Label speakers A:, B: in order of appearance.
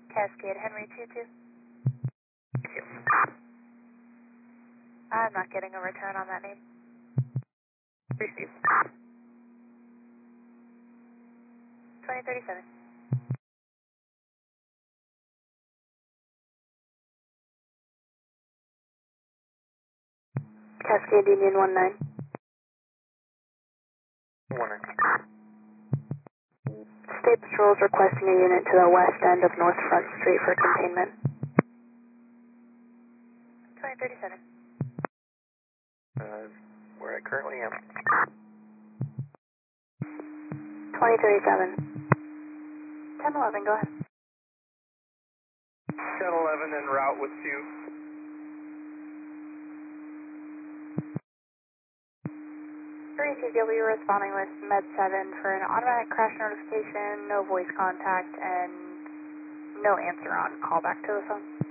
A: Cascade Henry 22. I'm not getting a return on that name.
B: Receive.
A: 2037. Cascade Union 19.
B: 19.
A: State Patrol is requesting a unit to the west end of North Front Street for containment. 2037.
B: Where I currently am.
A: 2037. 1011, go ahead.
B: 1011 en route with 2.
A: 3CW responding with Med 7 for an automatic crash notification, no voice contact, and no answer on callback to the phone.